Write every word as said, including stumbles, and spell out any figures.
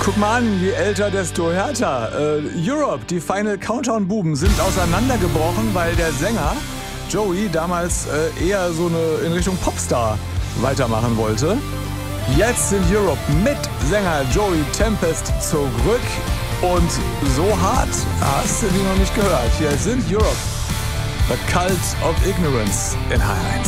Guck mal an, je älter, desto härter. Äh, Europe, die Final Countdown-Buben sind auseinandergebrochen, weil der Sänger Joey damals äh, eher so eine in Richtung Popstar weitermachen wollte. Jetzt sind Europe mit Sänger Joey Tempest zurück und so hart hast du die noch nicht gehört. Hier sind Europe, The Cult of Ignorance in H R eins.